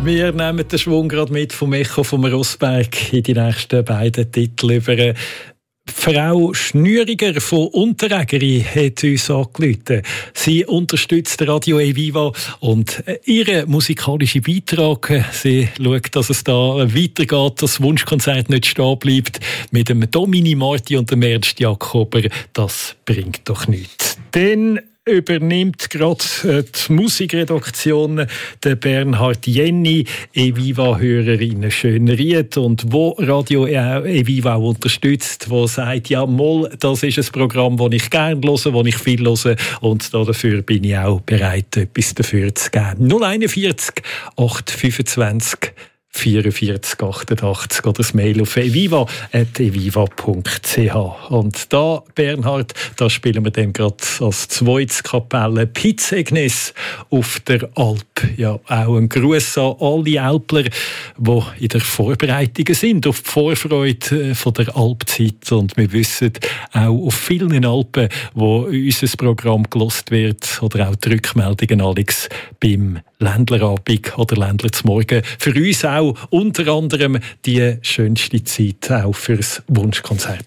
Wir nehmen den Schwung gerade mit vom Echo vom Rossberg in die nächsten beiden Titel über. Frau Schnüriger von Unterägeri hat uns angerufen. Sie unterstützt Radio Eviva und ihren musikalischen Beitrag. Sie schaut, dass es da weitergeht, dass das Wunschkonzert nicht stehen bleibt mit dem Domini Marti und dem Ernst Jakober. Das bringt doch nichts. Dann übernimmt gerade die Musikredaktion der Bernhard Jenny, Eviva-Hörerin Schönried, und wo Radio Eviva auch unterstützt, wo sagt, ja, Moll, das ist ein Programm, das ich gerne höre, das ich viel höre, und dafür bin ich auch bereit, etwas dafür zu geben. 041 825 44 88 oder das Mail auf eviva@eviva.ch. Und da, Bernhard, da spielen wir dem gerade als zweites Kapelle Piz Egnes auf der Alp. Ja, auch ein Gruß an alle Alpler, die in der Vorbereitung sind auf die Vorfreude von der Alpzeit. Und wir wissen auch auf vielen Alpen, wo unser Programm gelost wird, oder auch die Rückmeldungen, Alex, beim Ländlerabend oder Ländler zum Morgen. Für uns auch unter anderem die schönste Zeit auch fürs Wunschkonzert.